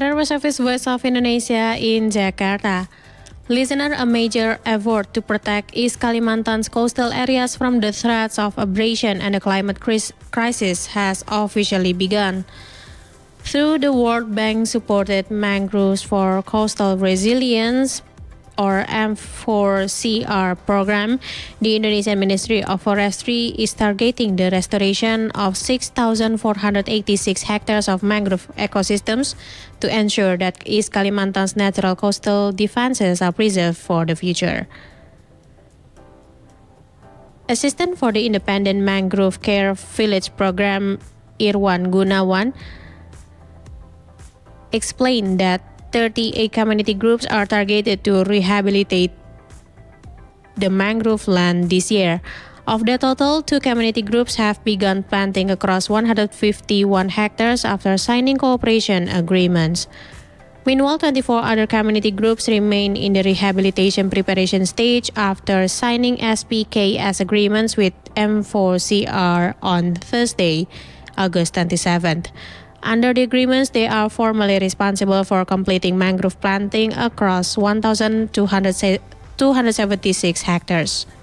Federal Service Voice of Indonesia in Jakarta. Listener, a major effort to protect East Kalimantan's coastal areas from the threats of abrasion and the climate crisis has officially begun. Through the World Bank-supported Mangroves for Coastal Resilience or M4CR program, the Indonesian Ministry of Forestry is targeting the restoration of 6,486 hectares of mangrove ecosystems to ensure that East Kalimantan's natural coastal defenses are preserved for the future. Assistant for the Independent Mangrove Care Village Program, Irwan Gunawan, explained that 38 community groups are targeted to rehabilitate the mangrove land this year. Of the total, 2 community groups have begun planting across 151 hectares after signing cooperation agreements. Meanwhile, 24 other community groups remain in the rehabilitation preparation stage after signing SPKS agreements with M4CR on Thursday, August 27th. Under the agreements, they are formally responsible for completing mangrove planting across 1,276 hectares.